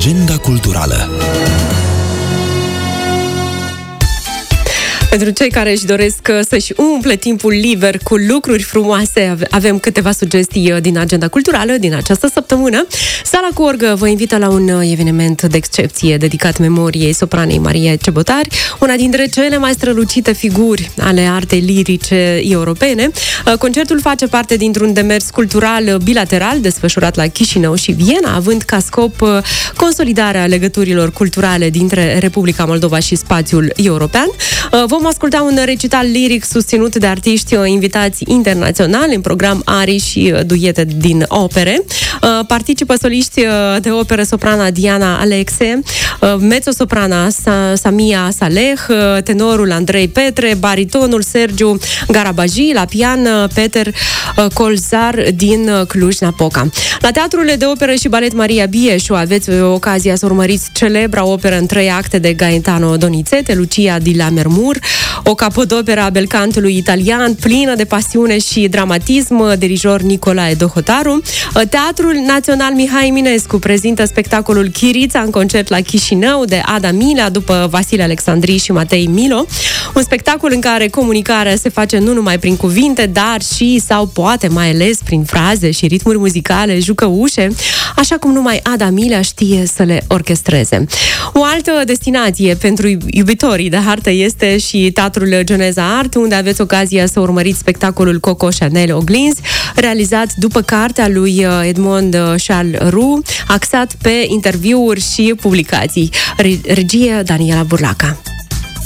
Agenda culturală. Pentru cei care își doresc să-și umple timpul liber cu lucruri frumoase, avem câteva sugestii din agenda culturală din această săptămână. Sala Corg vă invită la un eveniment de excepție dedicat memoriei sopranei Maria Cebotari, una dintre cele mai strălucite figuri ale artei lirice europene. Concertul face parte dintr-un demers cultural bilateral desfășurat la Chișinău și Viena, având ca scop consolidarea legăturilor culturale dintre Republica Moldova și spațiul european. Vom asculta un recital liric susținut de artiști invitați internaționali în program arii și duete din opere. Participă soliști de operă soprana Diana Alexe, mezzosoprana Samia Saleh, tenorul Andrei Petre, baritonul Sergiu Garabaji, la pian Peter Colzar din Cluj-Napoca. La Teatrul de Operă și Balet Maria Bieșu aveți ocazia să urmăriți celebra operă în 3 acte de Gaetano Donizetti, Lucia di Lammermoor, o capodoperă a belcantului italian, plină de pasiune și dramatism, dirijor Nicolae Dohotaru. Teatrul Național Mihai Eminescu prezintă spectacolul Chirița în concert la Chișinău de Ada Milea, după Vasile Alexandrii și Matei Milo. Un spectacol în care comunicarea se face nu numai prin cuvinte, dar și, sau poate mai ales, prin fraze și ritmuri muzicale jucăușe, așa cum numai Ada Milea știe să le orchestreze. O altă destinație pentru iubitorii de artă este și Teatrul Geneza Art, unde aveți ocazia să urmăriți spectacolul Coco Chanel Oglinzi, realizat după cartea lui Edmond Charles Roux, axat pe interviuri și publicații. Regie Daniela Burlaca.